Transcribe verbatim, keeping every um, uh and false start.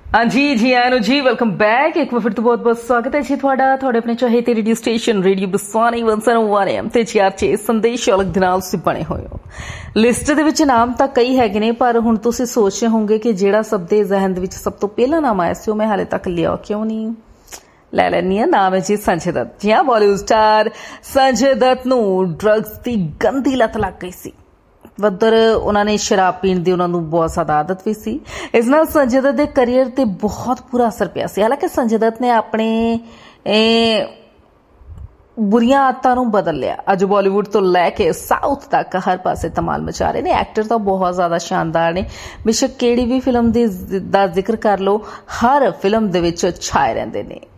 हाँ जी जी आनो जी welcome back एक बार फिर तो बहुत बहुत स्वागत है जी थोड़ा थोड़े अपने चाहे ते रेडियो स्टेशन रेडियो बसानी वन सौ वन एम ते चार छे संदेश अलग ਦੇ ਨਾਲ ਤੁਸੀਂ ਬਣੇ ਹੋਏ ਹੋ ਲਿਸਟ ਦੇ ਵਿੱਚ ਨਾਮ ਤਾਂ ਕਈ ਹੈਗੇ ਨੇ ਪਰ ਹੁਣ ਤੁਸੀਂ ਸੋਚ ਰਹੇ ਹੋਵੋਗੇ ਕਿ ਜਿਹੜਾ ਸਭ ਦੇ ਜ਼ਿਹਨ ਦੇ ਵਿੱਚ ਸਭ ਤੋਂ ਪਹਿਲਾ ਨਾਮ ਆਇਆ ਸੀ ਉਹ ਮੈਂ ਹਾਲੇ ਤੱਕ ਲਿਆ ਕਿਉਂ ਨਹੀਂ ਲੈ ਲੈਣੀ ਆ ਨਾਮ ਹੈ ਜੀ ਸੰਜੇ ਦੱਤ ਜੀ ਹਾਂ ਬਾਲੀਵੁੱਡ ਸਟਾਰ ਸੰਜੇ ਦੱਤ ਨੂੰ ਡਰੱਗਸ ਦੀ ਗੰਦੀ ਲਤ ਲੱਗ ਗਈ ਸੀ उधर उन्होंने शराब पीण की उन्होंने बहुत ज्यादा आदत भी सी इस नाल संजय दत्त के करियर ते बहुत बुरा असर पिया सी हालांकि संजय दत्त ने अपने बुरियां आदतां नूं बदल लिया अज बॉलीवुड तो लैके साउथ तक हर पासे धमाल मचा रहे ने एक्टर तो बहुत ज्यादा शानदार ने बेशक केड़ी भी फिल्म दी दा जिक्र कर लो हर फिल्म दे विच छाए रहिंदे ने